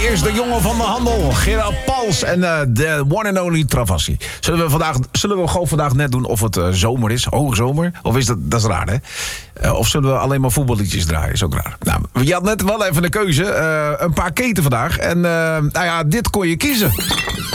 Eerst de jongen van de handel, Gerard Pals en de one and only Travassi. Zullen we gewoon vandaag net doen of het zomer is, hoogzomer? Of is dat is raar, hè? Of zullen we alleen maar voetballiedjes draaien? Is ook raar. Nou, je had net wel even de keuze. Een paar keten vandaag. En dit kon je kiezen.